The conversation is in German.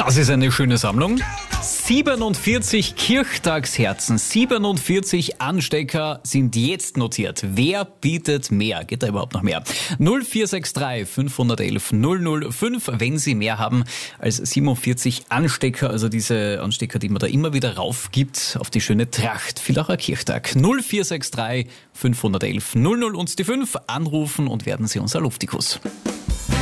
Das ist eine schöne Sammlung. 47 Kirchtagsherzen, 47 Anstecker sind jetzt notiert. Wer bietet mehr? Geht da überhaupt noch mehr? 0463 511 005, wenn Sie mehr haben als 47 Anstecker, also diese Anstecker, die man da immer wieder raufgibt auf die schöne Tracht. Villacher Kirchtag. 0463 511 00 und die 5 anrufen und werden Sie unser Luftikus.